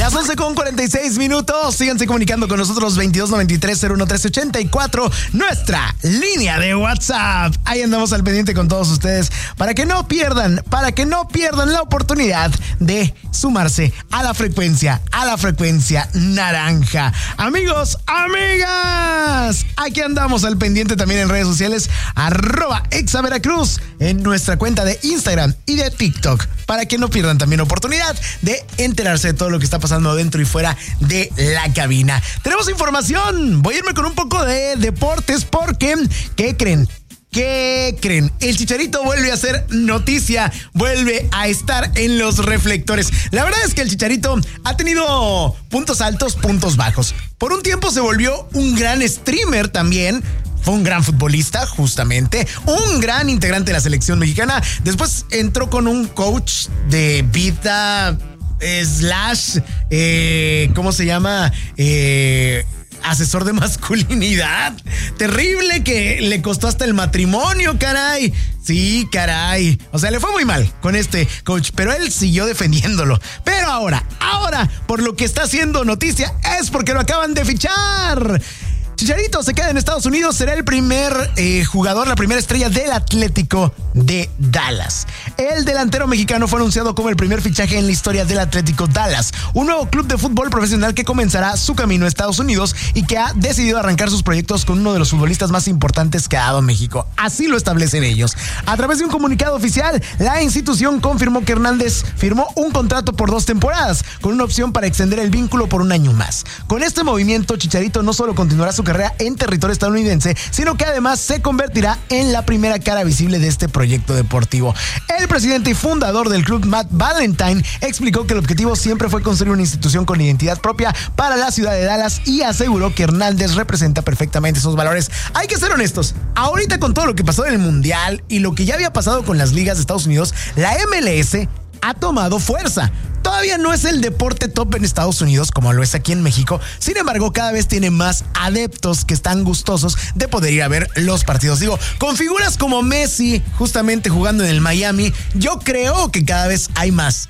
Las 11:46. Síganse comunicando con nosotros 2293-01384, nuestra línea de WhatsApp. Ahí andamos al pendiente con todos ustedes para que no pierdan la oportunidad de sumarse a la frecuencia naranja. Amigos, amigas, aquí andamos al pendiente también en redes sociales, @exaveracruz, en nuestra cuenta de Instagram y de TikTok, para que no pierdan también oportunidad de enterarse de todo lo que está pasando dentro y fuera de la cabina. Tenemos información. Voy a irme con un poco de deportes porque, ¿qué creen? El Chicharito vuelve a hacer noticia, vuelve a estar en los reflectores. La verdad es que el Chicharito ha tenido puntos altos, puntos bajos. Por un tiempo se volvió un gran streamer también. Fue un gran futbolista, justamente, un gran integrante de la selección mexicana. Después entró con un coach de vida ¿cómo se llama? Asesor de masculinidad. Terrible, que le costó hasta el matrimonio, caray. Sí, caray. O sea, le fue muy mal con este coach, pero él siguió defendiéndolo. Pero ahora, por lo que está haciendo noticia es porque lo acaban de fichar. Chicharito se queda en Estados Unidos, será el primer jugador, la primera estrella del Atlético de Dallas. El delantero mexicano fue anunciado como el primer fichaje en la historia del Atlético Dallas, un nuevo club de fútbol profesional que comenzará su camino a Estados Unidos y que ha decidido arrancar sus proyectos con uno de los futbolistas más importantes que ha dado México. Así lo establecen ellos. A través de un comunicado oficial, la institución confirmó que Hernández firmó un contrato por 2 temporadas, con una opción para extender el vínculo por un año más. Con este movimiento, Chicharito no solo continuará su carrera en territorio estadounidense, sino que además se convertirá en la primera cara visible de este proyecto deportivo. El presidente y fundador del club, Matt Valentine, explicó que el objetivo siempre fue construir una institución con identidad propia para la ciudad de Dallas y aseguró que Hernández representa perfectamente esos valores. Hay que ser honestos, ahorita con todo lo que pasó en el Mundial y lo que ya había pasado con las ligas de Estados Unidos, la MLS ha tomado fuerza. Todavía no es el deporte top en Estados Unidos como lo es aquí en México. Sin embargo, cada vez tiene más adeptos que están gustosos de poder ir a ver los partidos. Digo, con figuras como Messi justamente jugando en el Miami, yo creo que cada vez hay más.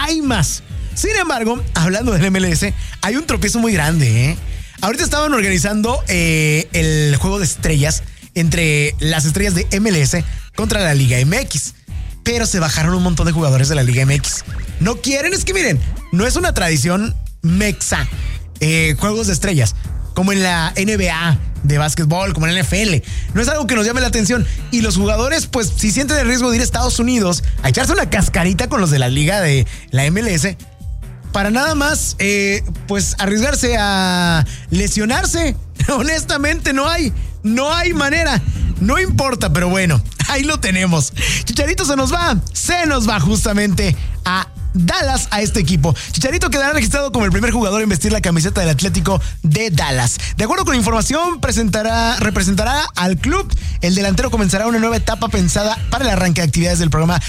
Sin embargo, hablando del MLS, hay un tropiezo muy grande, ¿eh? Ahorita estaban organizando el juego de estrellas entre las estrellas de MLS contra la Liga MX. Pero se bajaron un montón de jugadores de la Liga MX. No quieren, es que miren, no es una tradición mexa, juegos de estrellas, como en la NBA de básquetbol, como en la NFL. No es algo que nos llame la atención. Y los jugadores, pues, si sienten el riesgo de ir a Estados Unidos a echarse una cascarita con los de la Liga de la MLS, para nada más, pues, arriesgarse a lesionarse. Honestamente, no hay manera. No importa, pero bueno, ahí lo tenemos. Chicharito se nos va justamente a Dallas, a este equipo. Chicharito quedará registrado como el primer jugador en vestir la camiseta del Atlético de Dallas. De acuerdo con la información, representará al club. El delantero comenzará una nueva etapa pensada para el arranque de actividades del programa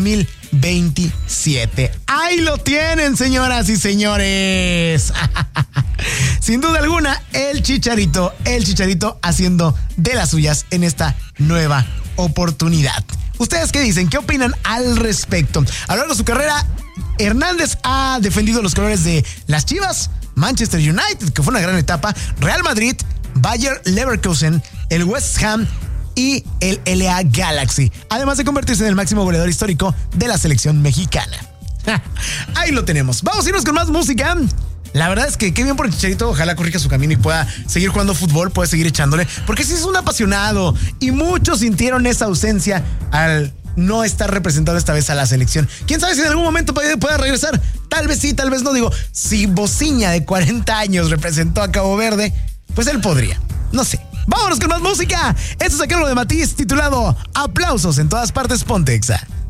2027. Ahí lo tienen, señoras y señores. Sin duda alguna, el Chicharito haciendo de las suyas en esta nueva oportunidad. ¿Ustedes qué dicen? ¿Qué opinan al respecto? A lo largo de su carrera, Hernández ha defendido los colores de las Chivas, Manchester United, que fue una gran etapa, Real Madrid, Bayer Leverkusen, el West Ham y el LA Galaxy, además de convertirse en el máximo goleador histórico de la selección mexicana. Ahí lo tenemos. Vamos a irnos con más música. La verdad es que qué bien por el Chicharito, ojalá corrija su camino y pueda seguir jugando fútbol, pueda seguir echándole, porque sí es un apasionado y muchos sintieron esa ausencia al no estar representado esta vez a la selección. ¿Quién sabe si en algún momento pueda regresar? Tal vez sí, tal vez no. Digo, si Bociña de 40 años representó a Cabo Verde, pues él podría, no sé. Vámonos con más música. Esto es aquello de Matiz titulado Aplausos en todas partes, ponte Exa.